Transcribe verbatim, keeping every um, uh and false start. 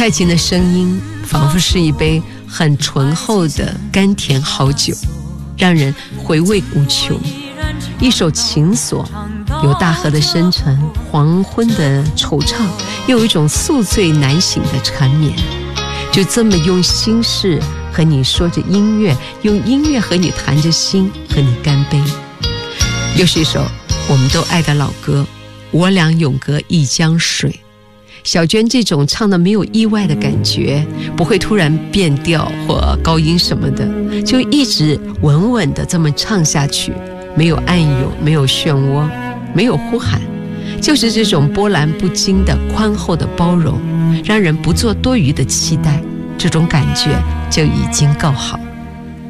蔡琴的声音仿佛是一杯很醇厚的甘甜好酒，让人回味无穷。一首情锁，有大河的深沉，黄昏的惆怅，又有一种宿醉难醒的缠绵。就这么用心事和你说着音乐，用音乐和你谈着心，和你干杯。又是一首我们都爱的老歌，我俩永隔一江水。小娟这种唱的没有意外的感觉，不会突然变调或高音什么的，就一直稳稳的这么唱下去，没有暗涌，没有漩涡，没有呼喊，就是这种波澜不惊的宽厚的包容，让人不做多余的期待，这种感觉就已经够好。